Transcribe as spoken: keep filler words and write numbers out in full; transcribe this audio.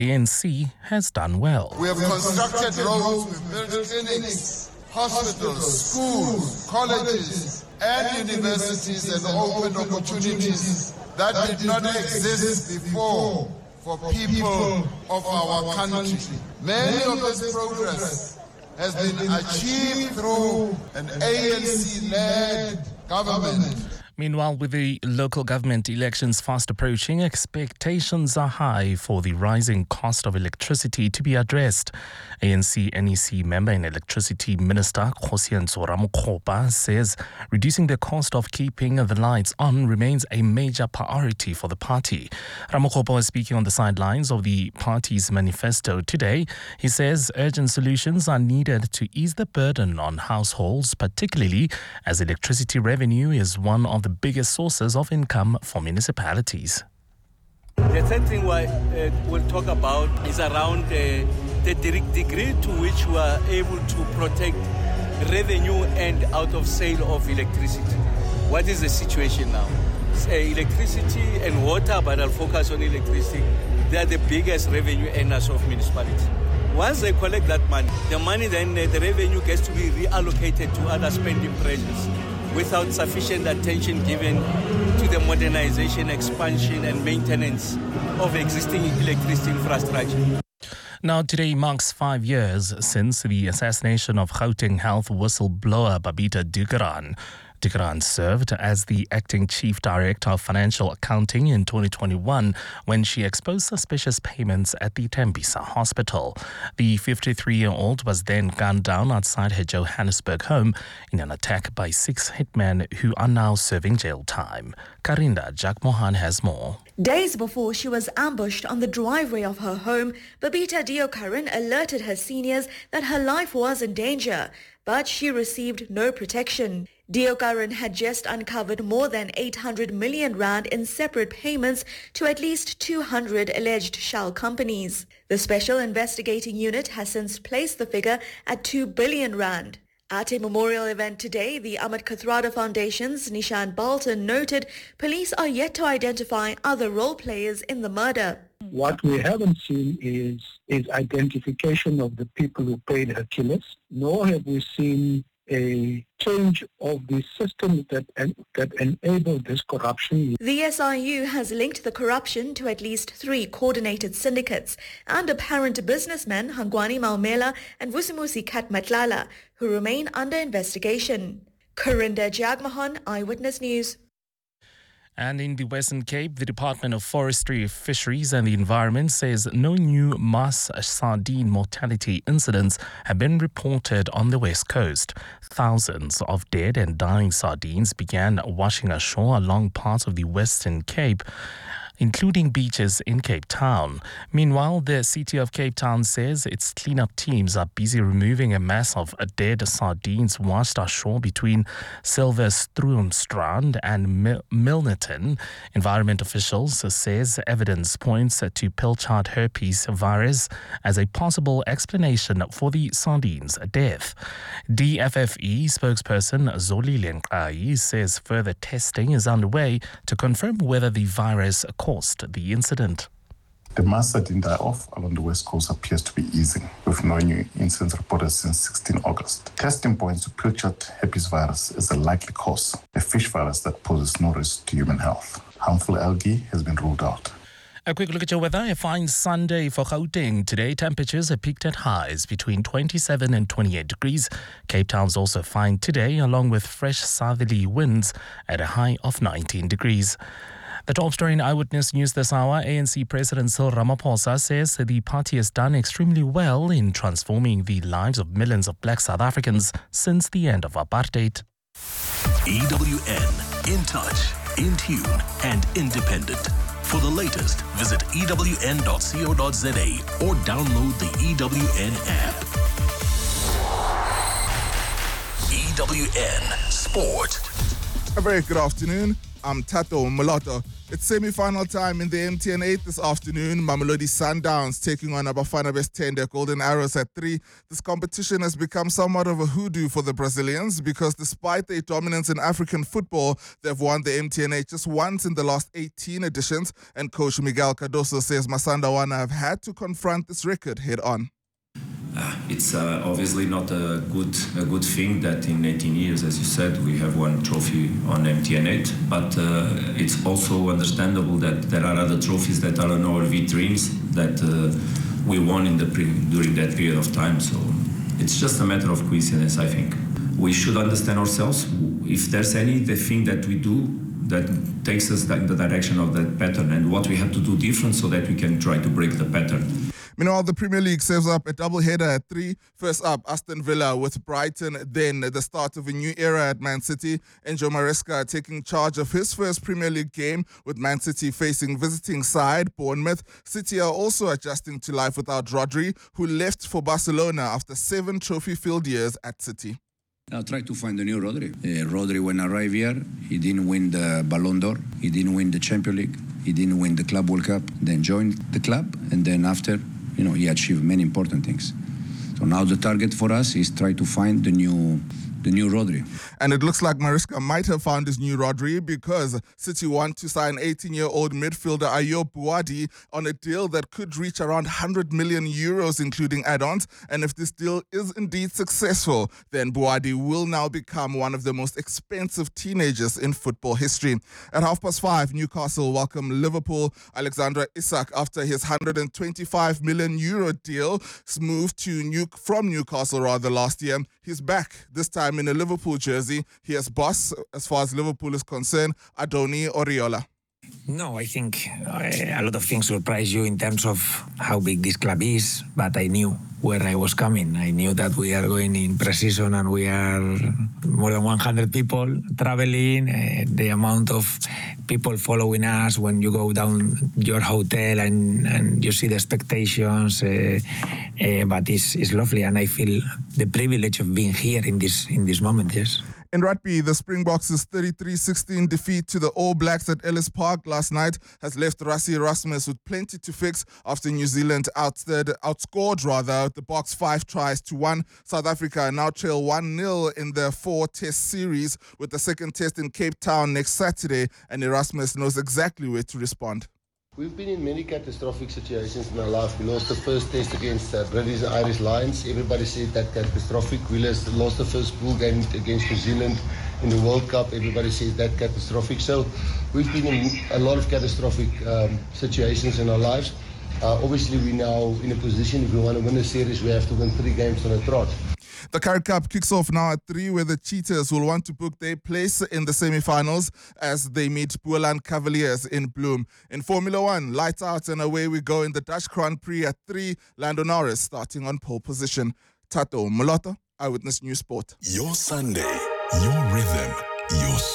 A N C has done well. We have constructed roads, we've built clinics, hospitals, schools, colleges, and universities, and opened opportunities that did not exist before for people of our country. Many of this progress has been achieved through an A N C-led government. Meanwhile, with the local government elections fast approaching, expectations are high for the rising cost of electricity to be addressed. A N C N E C member and electricity minister Kgosientsho Ramokgopa says reducing the cost of keeping the lights on remains a major priority for the party. Ramokgopa was speaking on the sidelines of the party's manifesto today. He says urgent solutions are needed to ease the burden on households, particularly as electricity revenue is one of the biggest sources of income for municipalities. The third thing we, uh, we'll talk about is around uh, the degree to which we are able to protect revenue and out of sale of electricity. What is the situation now? Uh, electricity and water, but I'll focus on electricity. They are the biggest revenue earners of municipalities. Once they collect that money, the money then, uh, the revenue gets to be reallocated to other spending pressures, without sufficient attention given to the modernization, expansion and maintenance of existing electricity infrastructure. Now, today marks five years since the assassination of Gauteng health whistleblower Babita Deokaran. Deokaran served as the acting chief director of financial accounting in twenty twenty-one when she exposed suspicious payments at the Tembisa hospital. The fifty-three-year-old was then gunned down outside her Johannesburg home in an attack by six hitmen who are now serving jail time. Karinda Jagmohan has more. Days before she was ambushed on the driveway of her home, Babita Deokaran alerted her seniors that her life was in danger, but she received no protection. Deokaran had just uncovered more than eight hundred million rand in separate payments to at least two hundred alleged shell companies. The Special Investigating Unit has since placed the figure at two billion rand. At a memorial event today, the Ahmed Kathrada Foundation's Nishan Balton noted police are yet to identify other role players in the murder. What we haven't seen is, is identification of the people who paid her killers, nor have we seen a change of the systems that that enable this corruption. The S I U has linked the corruption to at least three coordinated syndicates and apparent businessmen Hangwani Maumela and Vusimusi Katmatlala, who remain under investigation. Karinda Jagmohan, Eyewitness News. And in the Western Cape, the Department of Forestry, Fisheries and the Environment says no new mass sardine mortality incidents have been reported on the West Coast. Thousands of dead and dying sardines began washing ashore along parts of the Western Cape, including beaches in Cape Town. Meanwhile, the city of Cape Town says its cleanup teams are busy removing a mass of dead sardines washed ashore between Silverstroomstrand and Mil- Milnerton. Environment officials says evidence points to Pilchard herpes virus as a possible explanation for the sardines' death. D F F E spokesperson Zoli Lenkai says further testing is underway to confirm whether the virus caused the incident. The mass sardine die-off along the west coast appears to be easing, with no new incidents reported since sixteenth August. Testing points to Pilchard herpes virus as a likely cause, a fish virus that poses no risk to human health. Harmful algae has been ruled out. A quick look at your weather. A fine Sunday for Gauteng. Today, temperatures have peaked at highs between twenty-seven and twenty-eight degrees. Cape Town's also fine today, along with fresh southerly winds at a high of nineteen degrees. The top story in Eyewitness News this hour, A N C President Cyril Ramaphosa says the party has done extremely well in transforming the lives of millions of black South Africans since the end of apartheid. E W N, in touch, in tune and independent. For the latest, visit E W N dot co dot za or download the E W N app. E W N Sport. A very good afternoon. I'm Tato Mulatto, It's semi-final time in the M T N eight this afternoon. Mamelodi Sundowns taking on Bafana Bafana Golden Arrows at three. This competition has become somewhat of a hoodoo for the Brazilians because despite their dominance in African football, they've won the M T N eight just once in the last eighteen editions. And coach Miguel Cardoso says Masandawana have had to confront this record head on. Uh, it's uh, obviously not a good a good thing that in eighteen years, as you said, we have one trophy on M T N eight, but uh, it's also understandable that there are other trophies that are on our vitrines that uh, we won in the pre- during that period of time. So it's just a matter of coincidence, I think. We should understand ourselves. If there's any the thing that we do that takes us in the direction of that pattern and what we have to do different so that we can try to break the pattern. Meanwhile, the Premier League serves up a doubleheader at three. First up, Aston Villa with Brighton, then the start of a new era at Man City. Enzo Maresca taking charge of his first Premier League game with Man City facing visiting side Bournemouth. City are also adjusting to life without Rodri, who left for Barcelona after seven trophy-filled years at City. I'll try to find a new Rodri. Uh, Rodri, when arrived here, he didn't win the Ballon d'Or, he didn't win the Champions League, he didn't win the Club World Cup, then joined the club, and then after, you know, he achieved many important things. So now the target for us is try to find the new the new Rodri. And it looks like Maresca might have found his new Rodri because City want to sign eighteen-year-old midfielder Ayoub Bouadi on a deal that could reach around one hundred million euros, including add-ons. And if this deal is indeed successful, then Bouadi will now become one of the most expensive teenagers in football history. At half past five, Newcastle welcome Liverpool. Alexander Isak, after his one hundred twenty-five million euro deal, moved to New- from Newcastle rather last year. He's back, this time in a Liverpool jersey. He has boss, as far as Liverpool is concerned, Adoni Oriola. No, I think uh, a lot of things surprise you in terms of how big this club is, but I knew where I was coming. I knew that we are going in pre-season and we are more than one hundred people traveling. Uh, the amount of people following us when you go down your hotel and, and you see the expectations, uh, uh, but it's, it's lovely, and I feel the privilege of being here in this in this moment, yes. In rugby, the Springboks' thirty-three sixteen defeat to the All Blacks at Ellis Park last night has left Rassie Erasmus with plenty to fix after New Zealand outscored, outscored rather, the Boks five tries to one. South Africa now trail one nil in their four-test series with the second test in Cape Town next Saturday, and Erasmus knows exactly where to respond. We've been in many catastrophic situations in our life. We lost the first test against uh, British and Irish Lions. Everybody said that catastrophic. We lost, lost the first pool game against New Zealand in the World Cup. Everybody says that catastrophic. So we've been in a lot of catastrophic um, situations in our lives. Uh, obviously, we're now in a position, if we want to win a series, we have to win three games on a trot. The Currie Cup kicks off now at three, where the Cheetahs will want to book their place in the semi-finals as they meet Boland Cavaliers in Bloem. In Formula One, lights out and away we go in the Dutch Grand Prix at three. Lando Norris starting on pole position. Tato Molota, Eyewitness News Sport. Your Sunday, your rhythm, your